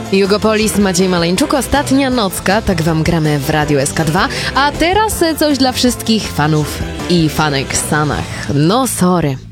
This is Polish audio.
Jugopolis, Maciej Maleńczuk, ostatnia nocka, tak wam gramy w Radiu SK2, a teraz coś dla wszystkich fanów i fanek w Stanach. No sorry.